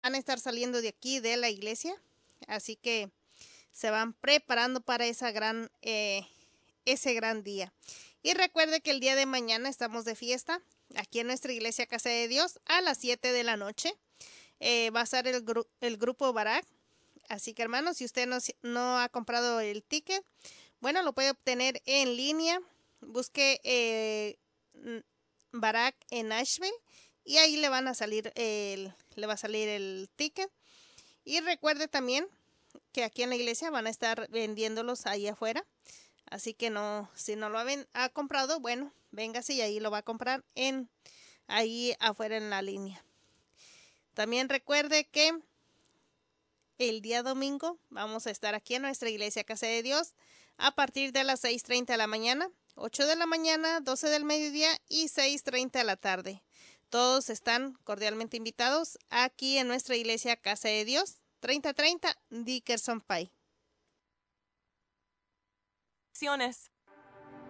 van a estar saliendo de aquí de la iglesia, así que se van preparando para ese gran día. Y recuerde que el día de mañana estamos de fiesta aquí en nuestra iglesia Casa de Dios a las 7 de la noche. Va a estar el grupo Barak. Así que hermanos, si usted no ha comprado el ticket, bueno, lo puede obtener en línea. Busque Barak en Nashville y ahí le va a salir el ticket. Y recuerde también que aquí en la iglesia van a estar vendiéndolos ahí afuera. Así que no, si no lo ha comprado, bueno, véngase y ahí lo va a comprar ahí afuera en la línea. También recuerde que el día domingo vamos a estar aquí en nuestra iglesia Casa de Dios a partir de las 6:30 de la mañana, 8 de la mañana, 12 del mediodía y 6:30 de la tarde. Todos están cordialmente invitados aquí en nuestra iglesia Casa de Dios, 3030 Dickerson Pike.